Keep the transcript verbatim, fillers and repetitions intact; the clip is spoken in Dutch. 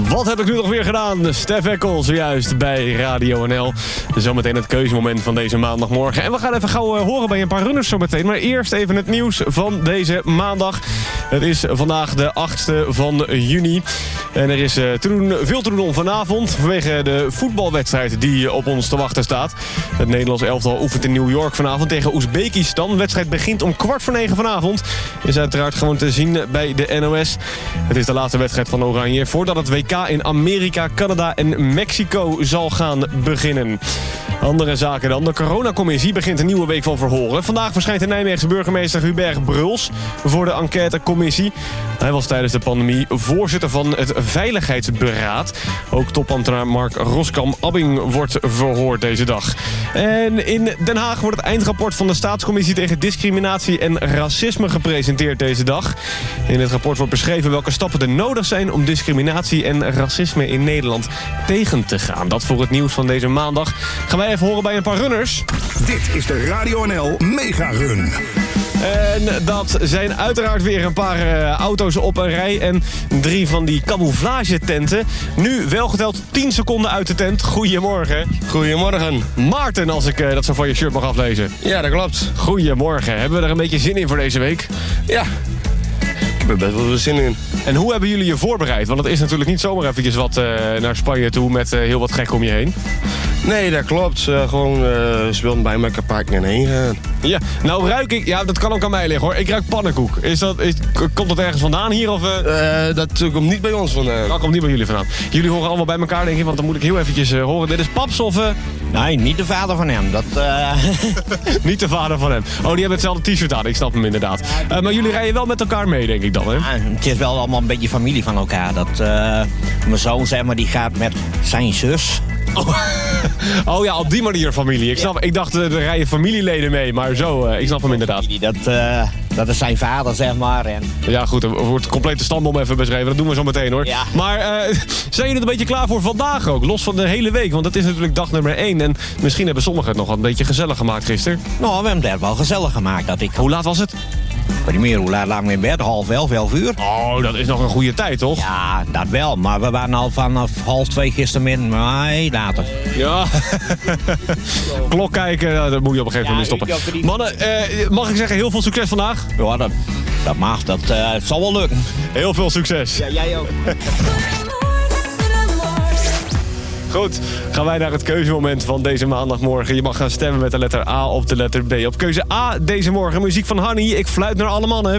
Wat heb ik nu nog weer gedaan? Stef Eckel, zojuist bij Radio N L. Zometeen het keuzemoment van deze maandagmorgen. En we gaan even gauw uh, horen bij een paar runners zometeen. Maar eerst even het nieuws van deze maandag. Het is vandaag de achtste van juni. En er is uh, te doen, veel te doen om vanavond. Vanwege de voetbalwedstrijd die op ons te wachten staat. Het Nederlands elftal oefent in New York vanavond tegen Oezbekistan. De wedstrijd begint om kwart voor negen vanavond. Is uiteraard gewoon te zien bij de N O S. Het is de laatste wedstrijd van Oranje voordat het W K in Amerika, Canada en Mexico zal gaan beginnen. Andere zaken dan. De coronacommissie begint een nieuwe week van verhoren. Vandaag verschijnt de Nijmeegse burgemeester Hubert Bruls voor de enquêtecommissie. Hij was tijdens de pandemie voorzitter van het Veiligheidsberaad. Ook topambtenaar Mark Roskam-Abbing wordt verhoord deze dag. En in Den Haag wordt het eindrapport van de Staatscommissie tegen discriminatie en racisme gepresenteerd deze dag. In het rapport wordt beschreven welke stappen er nodig zijn om discriminatie en racisme in Nederland tegen te gaan. Dat voor het nieuws van deze maandag. Gaan wij even horen bij een paar runners. Dit is de Radio N L Mega Run. En dat zijn uiteraard weer een paar uh, auto's op een rij en drie van die camouflagetenten. Nu wel geteld tien seconden uit de tent. Goedemorgen. Goedemorgen. Maarten, als ik uh, dat zo van je shirt mag aflezen. Ja, dat klopt. Goedemorgen. Hebben we er een beetje zin in voor deze week? Ja. Ik heb er best wel veel zin in. En hoe hebben jullie je voorbereid? Want het is natuurlijk niet zomaar eventjes wat uh, naar Spanje toe met uh, heel wat gek om je heen. Nee, dat klopt. Uh, gewoon, uh, ze wilden bij elkaar pakken en heen gaan. Ja, nou ruik ik... Ja, dat kan ook aan mij liggen hoor. Ik ruik pannenkoek. Is dat, is, komt dat ergens vandaan hier? Of, uh... Uh, dat komt niet bij ons vandaan. Dat komt niet bij jullie vandaan. Jullie horen allemaal bij elkaar denk ik, want dan moet ik heel eventjes uh, horen. Dit is Paps of... Uh... Nee, niet de vader van hem. Dat, uh... niet de vader van hem. Oh, die hebben hetzelfde t-shirt aan. Ik snap hem inderdaad. Uh, maar jullie rijden wel met elkaar mee, denk ik dan, hè? Ja, het is wel allemaal een beetje familie van elkaar. Dat, uh... Mijn zoon, zeg maar, die gaat met zijn zus... Oh. oh ja, op die manier familie. Ik, snap, ja. ik dacht, er rijden familieleden mee, maar zo, uh, ik snap hem inderdaad. Dat, uh, dat is zijn vader, zeg maar. En... Ja goed, er wordt de complete stamboom even beschreven. Dat doen we zo meteen hoor. Ja. Maar uh, zijn jullie een beetje klaar voor vandaag ook? Los van de hele week, want het is natuurlijk dag nummer één. En misschien hebben sommigen het nog wel een beetje gezellig gemaakt gisteren. Nou, we hebben het wel gezellig gemaakt. Dat ik... Hoe laat was het? Wat niet meer, hoe laat lagen we in bed? Half elf, elf uur. Oh, dat is nog een goede tijd, toch? Ja, dat wel. Maar we waren al vanaf half twee gistermiddag. Nee, later. Ja. Klok kijken, dat moet je op een gegeven moment ja, stoppen. Mannen, uh, mag ik zeggen, heel veel succes vandaag? Ja, dat, dat mag. Dat uh, het zal wel lukken. Heel veel succes. Ja, jij ook. Goed, gaan wij naar het keuzemoment van deze maandagmorgen. Je mag gaan stemmen met de letter A of de letter B. Op keuze A deze morgen muziek van Honey. Ik fluit naar alle mannen.